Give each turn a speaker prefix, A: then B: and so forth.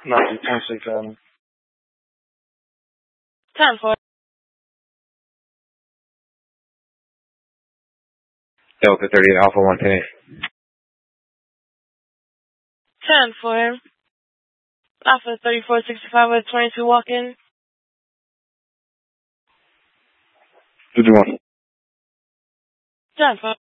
A: 90.6 Adam.
B: 10 for
C: Delta 38 Alpha 110.
B: 10 for Alpha 3465 with 22 walk-in.
C: 51.
B: 10 for